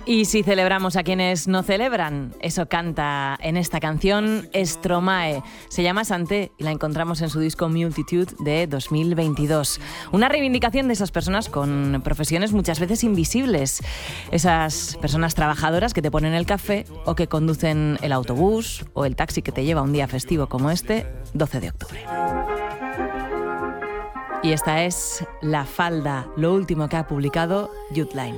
Y si celebramos a quienes no celebran, eso canta en esta canción Stromae. Se llama Santé y la encontramos en su disco Multitude de 2022. Una reivindicación de esas personas con profesiones muchas veces invisibles. Esas personas trabajadoras que te ponen el café o que conducen el autobús o el taxi que te lleva un día festivo como este, 12 de octubre. Y esta es La Falda, lo último que ha publicado Youthline.